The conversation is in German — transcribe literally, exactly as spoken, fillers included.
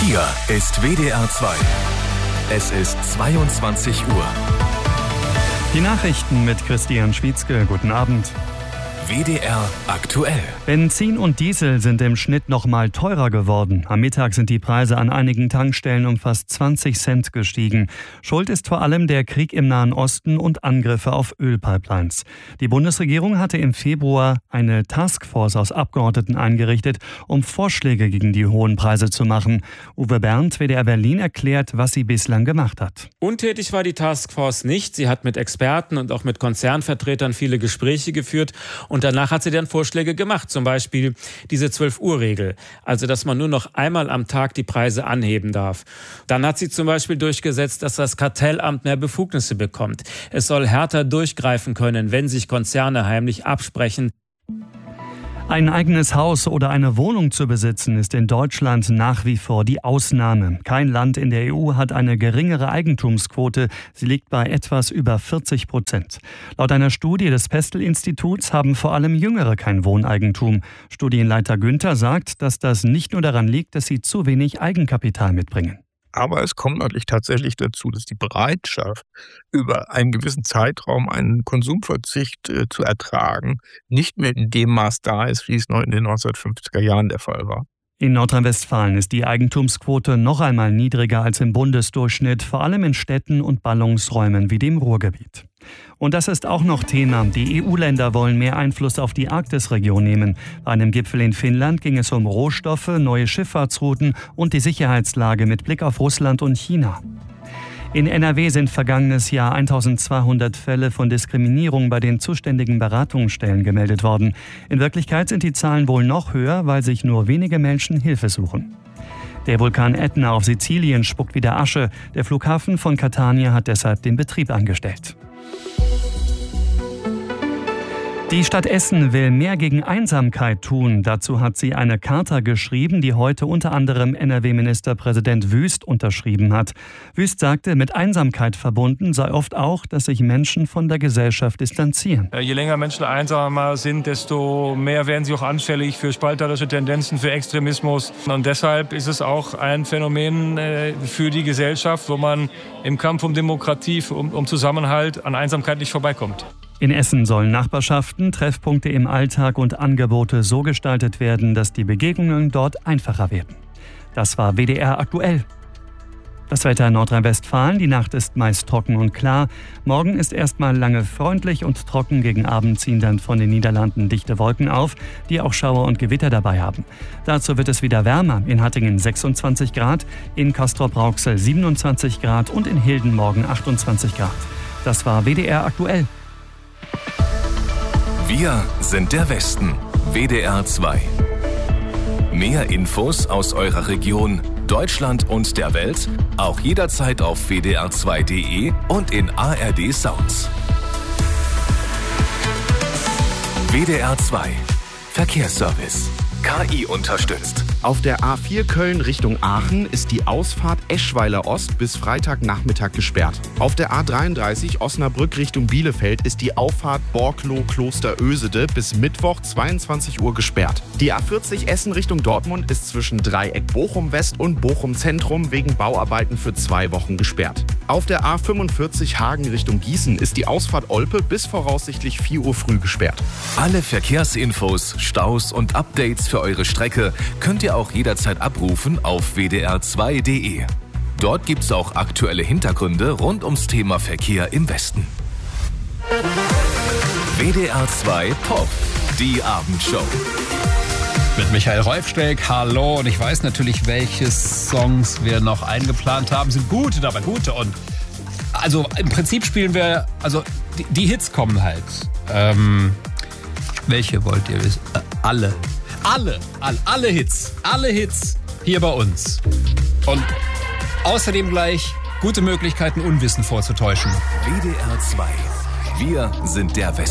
Hier ist W D R zwei. Es ist zweiundzwanzig Uhr. Die Nachrichten mit Christian Schwietzke. Guten Abend. W D R aktuell. Benzin und Diesel sind im Schnitt noch mal teurer geworden. Am Mittag sind die Preise an einigen Tankstellen um fast zwanzig Cent gestiegen. Schuld ist vor allem der Krieg im Nahen Osten und Angriffe auf Ölpipelines. Die Bundesregierung hatte im Februar eine Taskforce aus Abgeordneten eingerichtet, um Vorschläge gegen die hohen Preise zu machen. Uwe Berndt, W D R Berlin, erklärt, was sie bislang gemacht hat. Untätig war die Taskforce nicht. Sie hat mit Experten und auch mit Konzernvertretern viele Gespräche geführt. Und danach hat sie dann Vorschläge gemacht, zum Beispiel diese zwölf Uhr Regel, also dass man nur noch einmal am Tag die Preise anheben darf. Dann hat sie zum Beispiel durchgesetzt, dass das Kartellamt mehr Befugnisse bekommt. Es soll härter durchgreifen können, wenn sich Konzerne heimlich absprechen. Ein eigenes Haus oder eine Wohnung zu besitzen, ist in Deutschland nach wie vor die Ausnahme. Kein Land in der E U hat eine geringere Eigentumsquote. Sie liegt bei etwas über vierzig Prozent. Laut einer Studie des Pestel-Instituts haben vor allem Jüngere kein Wohneigentum. Studienleiter Günther sagt, dass das nicht nur daran liegt, dass sie zu wenig Eigenkapital mitbringen. Aber es kommt natürlich tatsächlich dazu, dass die Bereitschaft, über einen gewissen Zeitraum einen Konsumverzicht äh, zu ertragen, nicht mehr in dem Maß da ist, wie es noch in den neunzehnhundertfünfziger Jahren der Fall war. In Nordrhein-Westfalen ist die Eigentumsquote noch einmal niedriger als im Bundesdurchschnitt, vor allem in Städten und Ballungsräumen wie dem Ruhrgebiet. Und das ist auch noch Thema. Die E U-Länder wollen mehr Einfluss auf die Arktisregion nehmen. Bei einem Gipfel in Finnland ging es um Rohstoffe, neue Schifffahrtsrouten und die Sicherheitslage mit Blick auf Russland und China. In N R W sind vergangenes Jahr eintausendzweihundert Fälle von Diskriminierung bei den zuständigen Beratungsstellen gemeldet worden. In Wirklichkeit sind die Zahlen wohl noch höher, weil sich nur wenige Menschen Hilfe suchen. Der Vulkan Ätna auf Sizilien spuckt wieder Asche. Der Flughafen von Catania hat deshalb den Betrieb eingestellt. Die Stadt Essen will mehr gegen Einsamkeit tun. Dazu hat sie eine Charta geschrieben, die heute unter anderem N R W-Ministerpräsident Wüst unterschrieben hat. Wüst sagte, mit Einsamkeit verbunden sei oft auch, dass sich Menschen von der Gesellschaft distanzieren. Je länger Menschen einsamer sind, desto mehr werden sie auch anfällig für spalterische Tendenzen, für Extremismus. Und deshalb ist es auch ein Phänomen für die Gesellschaft, wo man im Kampf um Demokratie, um, um Zusammenhalt an Einsamkeit nicht vorbeikommt. In Essen sollen Nachbarschaften, Treffpunkte im Alltag und Angebote so gestaltet werden, dass die Begegnungen dort einfacher werden. Das war W D R aktuell. Das Wetter in Nordrhein-Westfalen, die Nacht ist meist trocken und klar. Morgen ist erstmal lange freundlich und trocken, gegen Abend ziehen dann von den Niederlanden dichte Wolken auf, die auch Schauer und Gewitter dabei haben. Dazu wird es wieder wärmer, in Hattingen sechsundzwanzig Grad, in Castrop-Rauxel siebenundzwanzig Grad und in Hilden morgen achtundzwanzig Grad. Das war W D R aktuell. Wir sind der Westen. W D R zwei. Mehr Infos aus eurer Region, Deutschland und der Welt, auch jederzeit auf w d r zwei punkt d e und in A R D Sounds. W D R zwei. Verkehrsservice. K I unterstützt. Auf der A vier Köln Richtung Aachen ist die Ausfahrt Eschweiler Ost bis Freitagnachmittag gesperrt. Auf der A dreiunddreißig Osnabrück Richtung Bielefeld ist die Auffahrt Borkloh-Kloster-Ösede bis Mittwoch zweiundzwanzig Uhr gesperrt. Die A vierzig Essen Richtung Dortmund ist zwischen Dreieck Bochum-West und Bochum-Zentrum wegen Bauarbeiten für zwei Wochen gesperrt. Auf der A fünfundvierzig Hagen Richtung Gießen ist die Ausfahrt Olpe bis voraussichtlich vier Uhr früh gesperrt. Alle Verkehrsinfos, Staus und Updates für eure Strecke könnt ihr auch jederzeit abrufen auf w d r zwei punkt d e. Dort gibt's auch aktuelle Hintergründe rund ums Thema Verkehr im Westen. W D R zwei Pop, die Abendshow. Mit Michael Rolfsteck, hallo. Und ich weiß natürlich, welche Songs wir noch eingeplant haben. Sind gute dabei, gute. Und also im Prinzip spielen wir, also die, die Hits kommen halt. Ähm, welche wollt ihr wissen? Äh, alle. Alle, alle, alle Hits, alle Hits hier bei uns. Und außerdem gleich gute Möglichkeiten, Unwissen vorzutäuschen. W D R zwei. Wir sind der Westen.